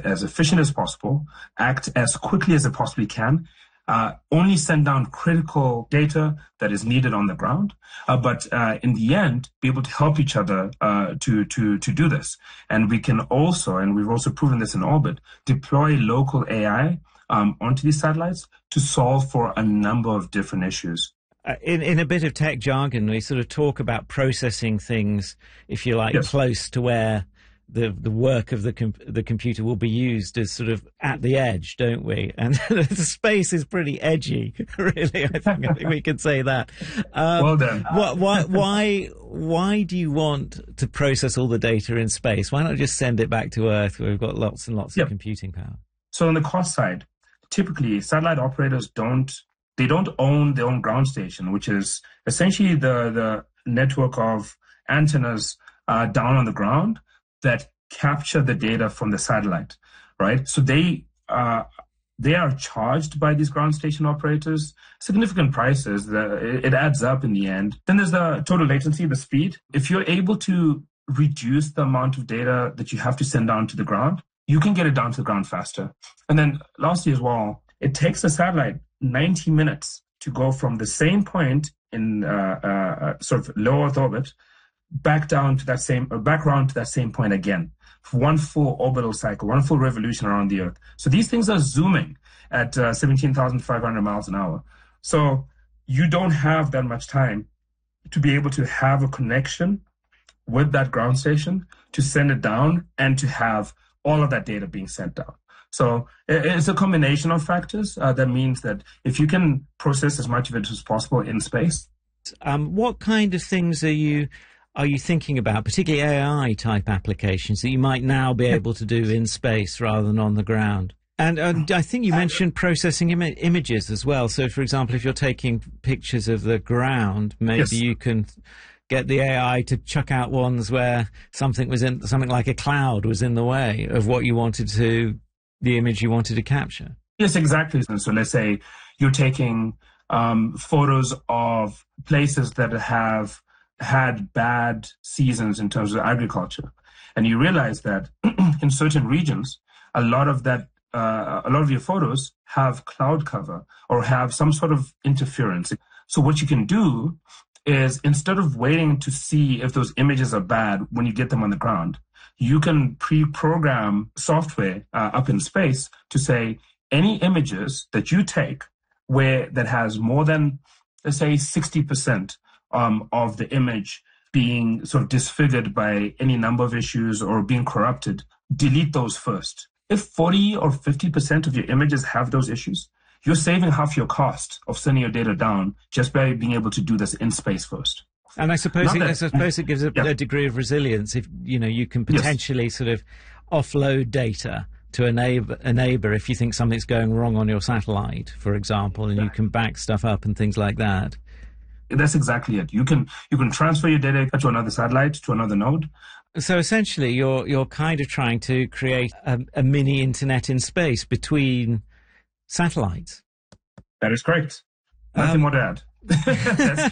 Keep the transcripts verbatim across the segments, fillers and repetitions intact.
as efficient as possible, act as quickly as it possibly can, uh, only send down critical data that is needed on the ground, uh, but uh, in the end, be able to help each other uh, to, to, to do this. And we can also, and we've also proven this in orbit, deploy local A I um, onto these satellites to solve for a number of different issues. Uh, in, in a bit of tech jargon, we sort of talk about processing things, if you like, yes. close to where the the work of the com the computer will be used, as sort of at the edge, don't we? And the space is pretty edgy, really. I think, I think we could say that. Um, well done. Why, why why why do you want to process all the data in space? Why not just send it back to Earth, where we've got lots and lots yep. of computing power? So on the cost side, typically satellite operators don't they don't own their own ground station, which is essentially the the network of antennas uh, down on the ground that capture the data from the satellite, right? So they uh, they are charged by these ground station operators significant prices. The, it adds up in the end. Then there's the total latency, the speed. If you're able to reduce the amount of data that you have to send down to the ground, you can get it down to the ground faster. And then lastly as well, it takes a satellite ninety minutes to go from the same point in uh, uh, sort of low Earth orbit back down to that same, or back around to that same point again. One full orbital cycle, one full revolution around the Earth. So these things are zooming at uh, seventeen thousand five hundred miles an hour. So you don't have that much time to be able to have a connection with that ground station, to send it down, and to have all of that data being sent down. So it's a combination of factors uh, that means that if you can process as much of it as possible in space. Um, what kind of things are you are you thinking about, particularly A I type applications that you might now be able to do in space rather than on the ground? And, and I think you mentioned processing Im images as well. So, for example, if you're taking pictures of the ground, maybe yes. you can get the A I to chuck out ones where something was in, something like a cloud was in the way of what you wanted to, the image you wanted to capture. Yes, exactly. So let's say you're taking um, photos of places that have had bad seasons in terms of agriculture, and you realize that in certain regions, a lot of that, uh, a lot of your photos have cloud cover or have some sort of interference. So what you can do is, instead of waiting to see if those images are bad when you get them on the ground, you can pre-program software uh, up in space to say any images that you take where that has more than, let's say, sixty percent um, of the image being sort of disfigured by any number of issues or being corrupted, delete those first. If forty or fifty percent of your images have those issues, you're saving half your cost of sending your data down just by being able to do this in space first. And I suppose, it, that, I suppose it gives a, yeah. a degree of resilience if, you know, you can potentially yes. sort of offload data to a neighbor, a neighbor if you think something's going wrong on your satellite, for example, and yeah. you can back stuff up and things like that. That's exactly it. You can you can transfer your data to another satellite, to another node. So essentially, you're you're kind of trying to create a, a mini internet in space between satellites. That is correct. Nothing um, more to add. That's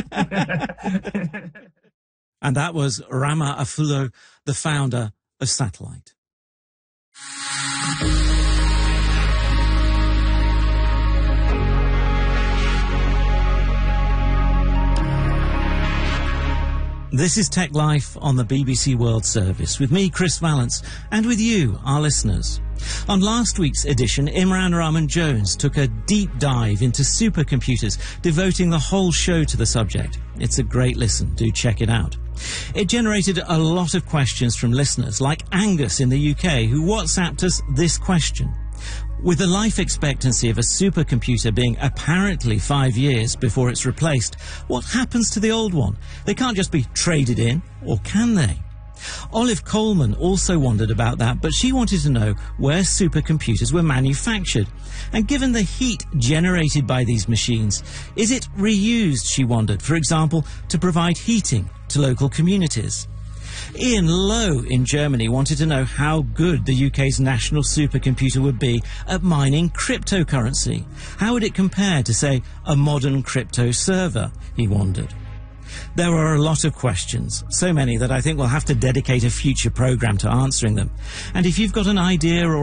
true. And that was Rama Afulo, the founder of Satellite. This is Tech Life on the B B C World Service, with me, Chris Vallance, and with you, our listeners. On last week's edition, Imran Rahman-Jones took a deep dive into supercomputers, devoting the whole show to the subject. It's a great listen. Do check it out. It generated a lot of questions from listeners, like Angus in the U K, who WhatsApped us this question. With the life expectancy of a supercomputer being apparently five years before it's replaced, what happens to the old one? They can't just be traded in, or can they? Olive Coleman also wondered about that, but she wanted to know where supercomputers were manufactured. And given the heat generated by these machines, is it reused, she wondered, for example, to provide heating to local communities? Ian Lowe in Germany wanted to know how good the U K's national supercomputer would be at mining cryptocurrency. How would it compare to, say, a modern crypto server, he wondered. There were a lot of questions, so many that I think we'll have to dedicate a future programme to answering them. And if you've got an idea or